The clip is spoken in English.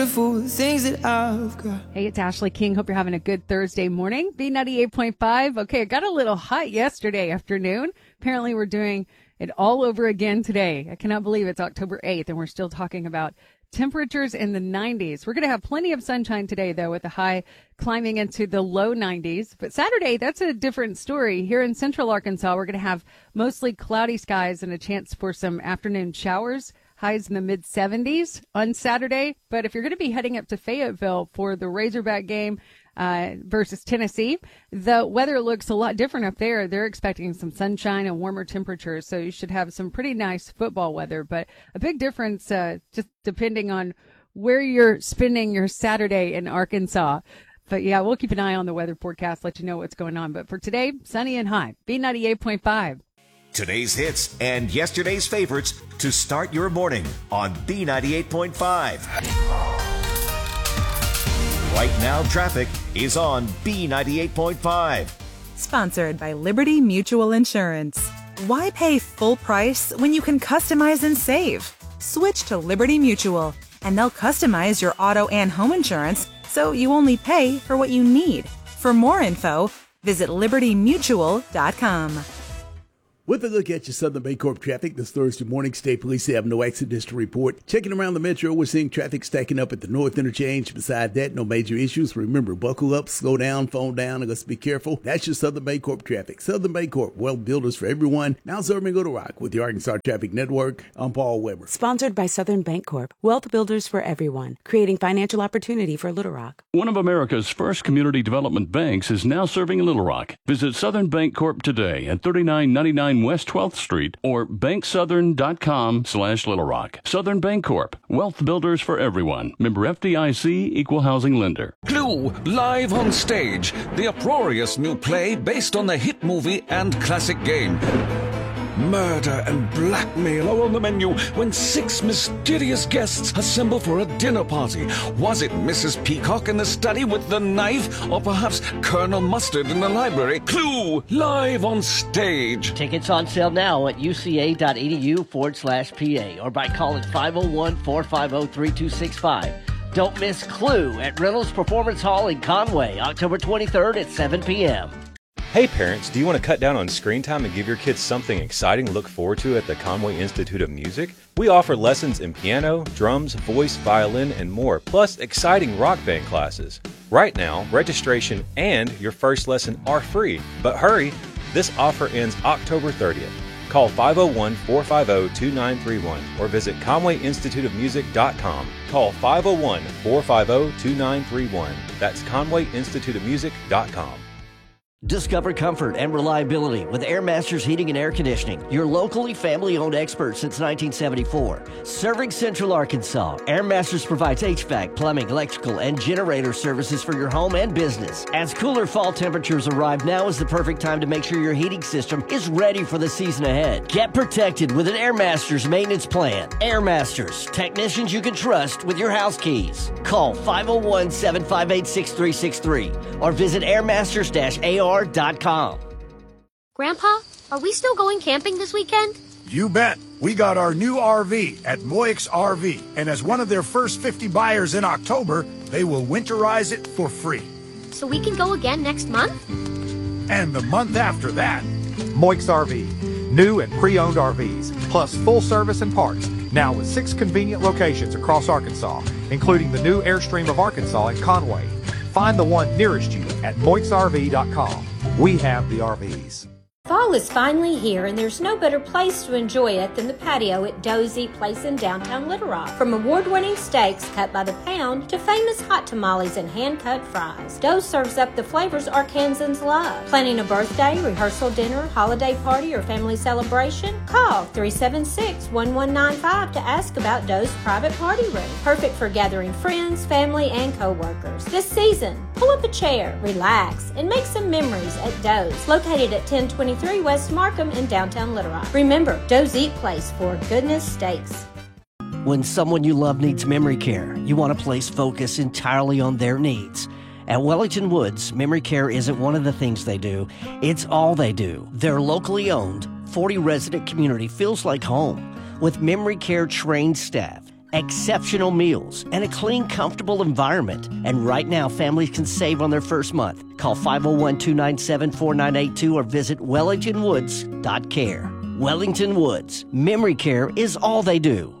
things that I've got. Hey, it's Ashley King. Hope you're having a good Thursday morning. B98.5. Okay, it got a little hot yesterday afternoon. Apparently, we're doing it all over again today. I cannot believe it's October 8th, and we're still talking about temperatures in the 90s. We're going to have plenty of sunshine today, though, with the high climbing into the low 90s. But Saturday, that's a different story. Here in central Arkansas, we're going to have mostly cloudy skies and a chance for some afternoon showers. Highs in the mid-70s on Saturday. But if you're going to be heading up to Fayetteville for the Razorback game versus Tennessee, the weather looks a lot different up there. They're expecting some sunshine and warmer temperatures, so you should have some pretty nice football weather. But a big difference just depending on where you're spending your Saturday in Arkansas. But, yeah, we'll keep an eye on the weather forecast, let you know what's going on. But for today, sunny and high. B98.5. Today's hits and yesterday's favorites to start your morning on B98.5. Right now, traffic is on B98.5. Sponsored by Liberty Mutual Insurance. Why pay full price when you can customize and save? Switch to Liberty Mutual, and they'll customize your auto and home insurance so you only pay for what you need. For more info, visit libertymutual.com. With a look at your Southern Bancorp traffic this Thursday morning, State Police have no accidents to report. Checking around the metro, we're seeing traffic stacking up at the North Interchange. Beside that, no major issues. Remember, buckle up, slow down, phone down, and let's be careful. That's your Southern Bancorp traffic. Southern Bancorp, wealth builders for everyone. Now serving Little Rock with the Arkansas Traffic Network. I'm Paul Weber. Sponsored by Southern Bancorp, wealth builders for everyone, creating financial opportunity for Little Rock. One of America's first community development banks is now serving Little Rock. Visit Southern Bancorp today at 3999 West 12th Street or banksouthern.com/Little Rock. Southern Bancorp, wealth builders for everyone. Member FDIC, equal housing lender. Clue, live on stage. The uproarious new play based on the hit movie and classic game. Murder and blackmail are on the menu when 6 mysterious guests assemble for a dinner party. Was it Mrs. Peacock in the study with the knife, or perhaps Colonel Mustard in the library? Clue, live on stage. Tickets on sale now at uca.edu/PA or by calling 501-450-3265. Don't miss Clue at Reynolds Performance Hall in Conway, October 23rd at 7 p.m. Hey parents, do you want to cut down on screen time and give your kids something exciting to look forward to at the Conway Institute of Music? We offer lessons in piano, drums, voice, violin, and more, plus exciting rock band classes. Right now, registration and your first lesson are free, but hurry, this offer ends October 30th. Call 501-450-2931 or visit ConwayInstituteOfMusic.com. Call 501-450-2931. That's ConwayInstituteOfMusic.com. Discover comfort and reliability with Air Masters Heating and Air Conditioning, your locally family-owned expert since 1974. Serving Central Arkansas, Air Masters provides HVAC, plumbing, electrical, and generator services for your home and business. As cooler fall temperatures arrive, now is the perfect time to make sure your heating system is ready for the season ahead. Get protected with an Air Masters maintenance plan. Air Masters, technicians you can trust with your house keys. Call 501-758-6363 or visit airmasters-ar.com. Grandpa, are we still going camping this weekend? You bet. We got our new RV at Moix RV, and as one of their first 50 buyers in October, they will winterize it for free. So we can go again next month? And the month after that. Moix RV, new and pre-owned RVs, plus full service and parts, now with 6 convenient locations across Arkansas, including the new Airstream of Arkansas in Conway. Find the one nearest you at moixrv.com. We have the RVs. Fall is finally here, and there's no better place to enjoy it than the patio at Doe's Eat Place in downtown Little Rock. From award-winning steaks cut by the pound to famous hot tamales and hand-cut fries, Doe's serves up the flavors Arkansans love. Planning a birthday, rehearsal dinner, holiday party, or family celebration? Call 376-1195 to ask about Doe's private party room. Perfect for gathering friends, family, and co-workers. This season, pull up a chair, relax, and make some memories at Doe's, located at 1023 West Markham in downtown Little Rock. Remember, Doe's Eat Place for goodness steaks. When someone you love needs memory care, you want to place focus entirely on their needs. At Wellington Woods, memory care isn't one of the things they do, it's all they do. Their locally owned, 40-resident community feels like home, with memory care trained staff, exceptional meals, and a clean, comfortable environment. And right now, families can save on their first month. Call 501-297-4982 or visit wellingtonwoods.care. Wellington Woods. Memory care is all they do.